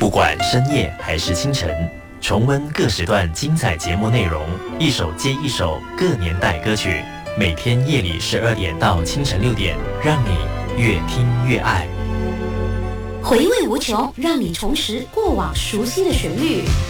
不管深夜还是清晨，重温各时段精彩节目内容，一首接一首各年代歌曲，每天夜里12点到清晨6点，让你越听越爱。 回味无穷，让你重拾过往熟悉的旋律。